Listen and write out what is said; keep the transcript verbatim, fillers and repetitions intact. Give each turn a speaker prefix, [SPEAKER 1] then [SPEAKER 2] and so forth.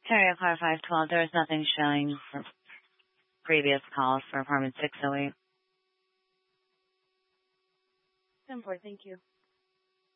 [SPEAKER 1] Area car five twelve, there is nothing showing for previous calls for apartment six oh eight.
[SPEAKER 2] ten four, thank you.